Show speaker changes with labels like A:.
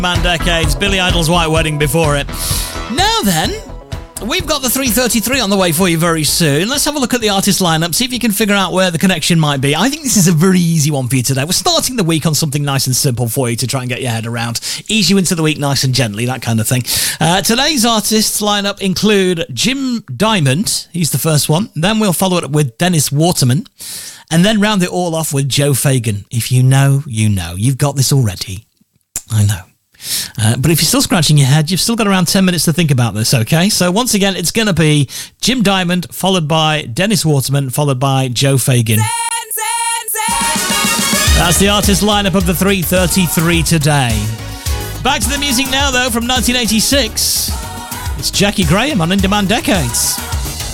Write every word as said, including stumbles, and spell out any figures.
A: Man Decades, Billy Idol's White Wedding before it. Now then, we've got the three thirty-three on the way for you very soon. Let's have a look at the artist lineup, see if you can figure out where the connection might be. I think this is a very easy one for you today. We're starting the week on something nice and simple for you to try and get your head around. Ease you into the week nice and gently, that kind of thing. Uh, today's artists lineup include Jim Diamond, he's the first one. Then we'll follow it up with Dennis Waterman. And then round it all off with Joe Fagan. If you know, you know. You've got this already. I know. Uh, but if you're still scratching your head, you've still got around ten minutes to think about this, okay? So once again, it's going to be Jim Diamond, followed by Dennis Waterman, followed by Joe Fagan. That's the artist lineup of the three thirty-three today. Back to the music now, though, from nineteen eighty-six. It's Jackie Graham on In Demand Decades.